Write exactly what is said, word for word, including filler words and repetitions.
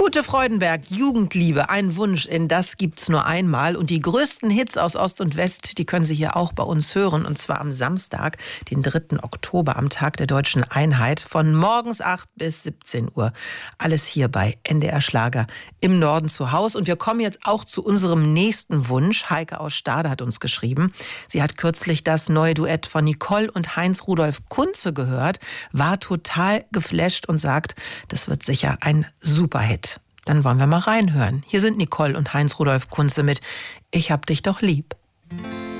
Ute Freudenberg, Jugendliebe, ein Wunsch, in das gibt's nur einmal. Und die größten Hits aus Ost und West, die können Sie hier auch bei uns hören. Und zwar am Samstag, den dritten Oktober, am Tag der Deutschen Einheit, von morgens acht bis siebzehn Uhr. Alles hier bei N D R Schlager im Norden zu Haus. Und wir kommen jetzt auch zu unserem nächsten Wunsch. Heike aus Stade hat uns geschrieben. Sie hat kürzlich das neue Duett von Nicole und Heinz Rudolf Kunze gehört, war total geflasht und sagt, das wird sicher ein Superhit. Dann wollen wir mal reinhören. Hier sind Nicole und Heinz Rudolf Kunze mit Ich hab dich doch lieb.